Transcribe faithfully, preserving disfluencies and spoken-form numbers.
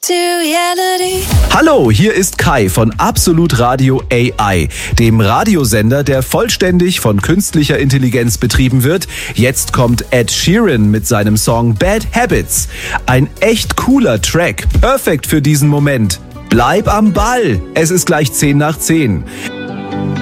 Hallo, hier ist Kai von Absolut Radio A I, dem Radiosender, der vollständig von künstlicher Intelligenz betrieben wird. Jetzt kommt Ed Sheeran mit seinem Song Bad Habits. Ein echt cooler Track, perfekt für diesen Moment. Bleib am Ball, es ist gleich zehn nach zehn.